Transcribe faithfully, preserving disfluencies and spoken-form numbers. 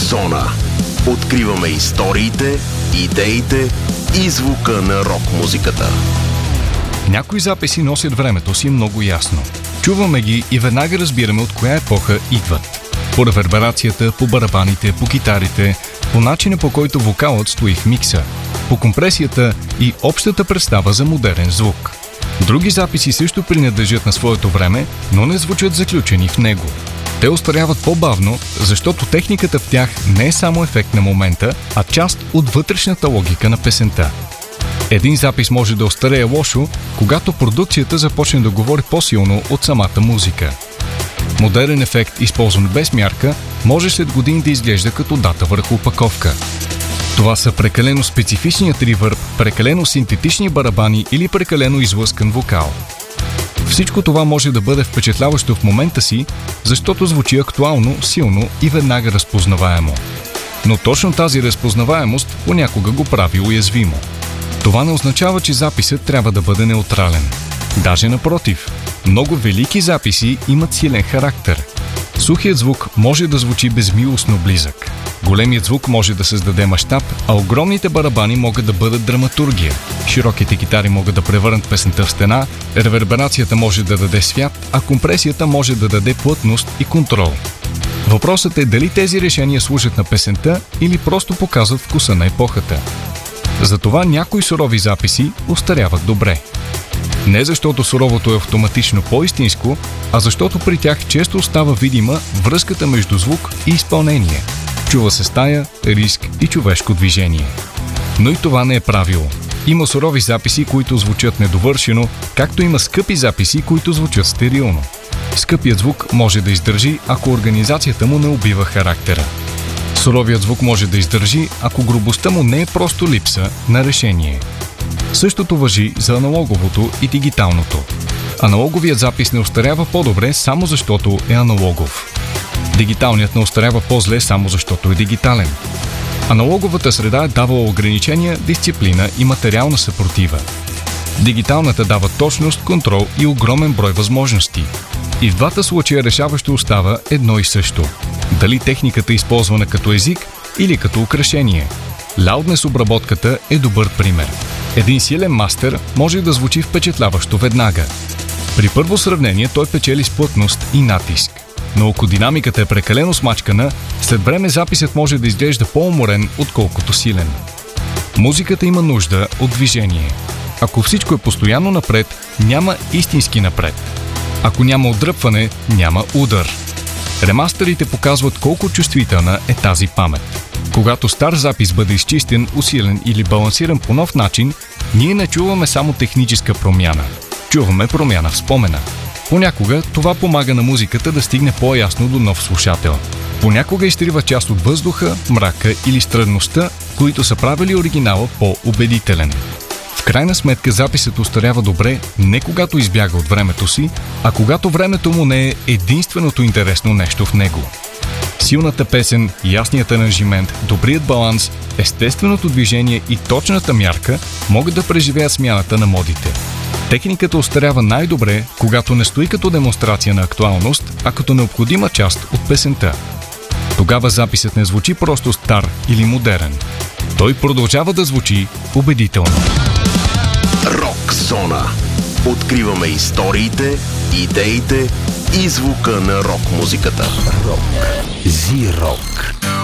Зона. Откриваме историите, идеите и звука на рок-музиката. Някои записи носят времето си много ясно. Чуваме ги и веднага разбираме от коя епоха идват. По реверберацията, по барабаните, по китарите, по начина по който вокалът стои в микса, по компресията и общата представа за модерен звук. Други записи също принадлежат на своето време, но не звучат заключени в него. Те остаряват по-бавно, защото техниката в тях не е само ефект на момента, а част от вътрешната логика на песента. Един запис може да остарее лошо, когато продукцията започне да говори по-силно от самата музика. Модерен ефект, използван без мярка, може след години да изглежда като дата върху опаковка. Това са прекалено специфичният ревърб, прекалено синтетични барабани или прекалено излъскан вокал. Всичко това може да бъде впечатляващо в момента си, защото звучи актуално, силно и веднага разпознаваемо. Но точно тази разпознаваемост понякога го прави уязвимо. Това не означава, че записът трябва да бъде неутрален. Даже напротив, много велики записи имат силен характер. Сухият звук може да звучи безмилостно близък. Големият звук може да създаде мащаб, а огромните барабани могат да бъдат драматургия. Широките китари могат да превърнат песента в стена, реверберацията може да даде свят, а компресията може да даде плътност и контрол. Въпросът е дали тези решения служат на песента или просто показват вкуса на епохата. Затова някои сурови записи остаряват добре. Не защото суровото е автоматично по-истинско, а защото при тях често остава видима връзката между звук и изпълнение. Чува се стая, риск и човешко движение. Но и това не е правило. Има сурови записи, които звучат недовършено, както има скъпи записи, които звучат стерилно. Скъпият звук може да издържи, ако организацията му не убива характера. Суровият звук може да издържи, ако грубостта му не е просто липса на решение. Същото важи за аналоговото и дигиталното. Аналоговият запис не остарява по-добре само защото е аналогов. Дигиталният не остарява по-зле само защото е дигитален. Аналоговата среда е давала ограничения, дисциплина и материална съпротива. Дигиталната дава точност, контрол и огромен брой възможности. И в двата случая решаващо остава едно и също. Дали техниката е използвана като език или като украшение. Лауднес обработката е добър пример. Един силен мастер може да звучи впечатляващо веднага. При първо сравнение той печели с плътност и натиск. Но ако динамиката е прекалено смачкана, след време записът може да изглежда по-уморен, отколкото силен. Музиката има нужда от движение. Ако всичко е постоянно напред, няма истински напред. Ако няма отдръпване, няма удар. Ремастерите показват колко чувствителна е тази памет. Когато стар запис бъде изчистен, усилен или балансиран по нов начин, ние не чуваме само техническа промяна. Чуваме промяна в спомена. Понякога това помага на музиката да стигне по-ясно до нов слушател. Понякога изтрива част от въздуха, мрака или странността, които са правили оригинала по-убедителен. В крайна сметка записът остарява добре не когато избяга от времето си, а когато времето му не е единственото интересно нещо в него. Силната песен, ясният аранжимент, добрият баланс, естественото движение и точната мярка могат да преживеят смяната на модите. Техниката остарява най-добре, когато не стои като демонстрация на актуалност, а като необходима част от песента. Тогава записът не звучи просто стар или модерен. Той продължава да звучи убедително. Рок зона. Откриваме историите, идеите и звука на рок-музиката. Рок. Зи-рок.